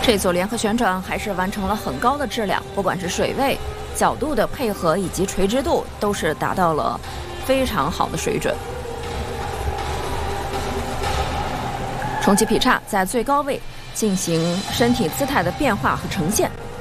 这组联合旋转还是完成了很高的质量，不管是水位、角度的配合以及垂直度，都是达到了非常好的水准。重启劈叉在最高位进行身体姿态的变化和呈现。